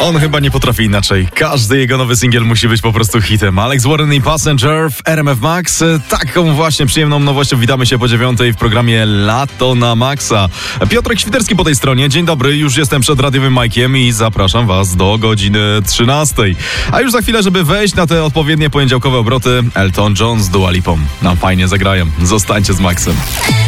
On chyba nie potrafi inaczej. Każdy jego nowy singiel musi być po prostu hitem. Alex Warren i Passenger w RMF Max. Taką właśnie przyjemną nowością witamy się po 9:00 w programie Lato na Maxa. Piotrek Świderski po tej stronie. Dzień dobry, już jestem przed radiowym Majkiem i zapraszam was do godziny 13:00. A już za chwilę, żeby wejść na te odpowiednie poniedziałkowe obroty, Elton John z Dua Lipą nam fajnie zagrają. Zostańcie z Maxem.